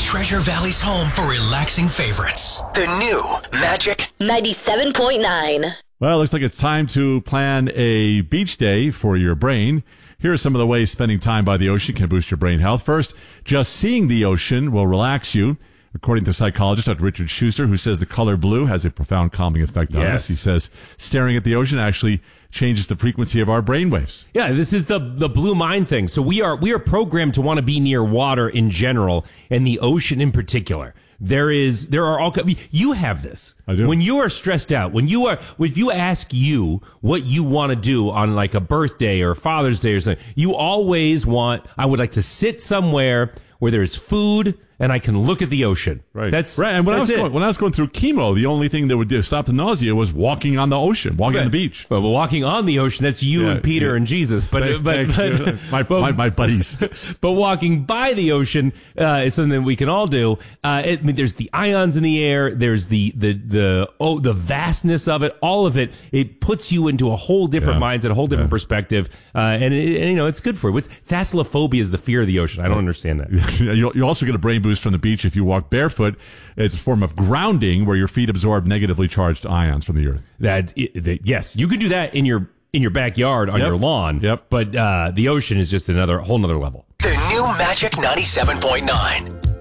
Treasure Valley's home for relaxing favorites. The new Magic 97.9. Well, it looks like it's time to plan a beach day for your brain. Here are some of the ways spending time by the ocean can boost your brain health. First, just seeing the ocean will relax you. According to psychologist Dr. Richard Schuster, who says the color blue has a profound calming effect on us. He says staring at the ocean actually changes the frequency of our brain waves. Yeah, this is the blue mind thing. So we are programmed to want to be near water in general and the ocean in particular. There are all, you have this. I do. When you are stressed out, if you ask you what you want to do on like a birthday or Father's Day or something, you always want, I would like to sit somewhere where there's food and I can look at the ocean. Right. That's right. And when I was it. going through chemo, the only thing that would stop the nausea was walking on the ocean, walking on the beach. But walking on the ocean, that's you and Peter and Jesus. But my buddies. But walking by the ocean is something that we can all do. There's the ions in the air. There's the vastness of it. All of it. It puts you into a whole different mindset, a whole different perspective. And it's good for you. Thalassophobia is the fear of the ocean. I don't understand that. You also get a brain boost from the beach if you walk barefoot. It's a form of grounding where your feet absorb negatively charged ions from the earth. Yes, you could do that in your backyard on your lawn. Yep. But the ocean is just whole nother level. The new Magic 97.9.